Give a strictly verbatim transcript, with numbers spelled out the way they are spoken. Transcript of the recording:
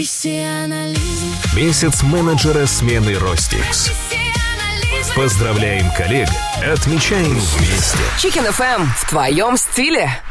Месяц менеджера смены Ростикс. Поздравляем коллег, отмечаем вместе. Chicken эф эм в твоем стиле.